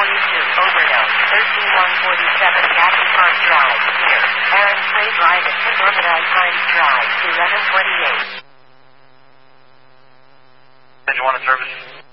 Overdose, 13147 Gatton Park Drive, here. Aaron Freight Ride at Suburban Times Drive, 1128. Did you want a service?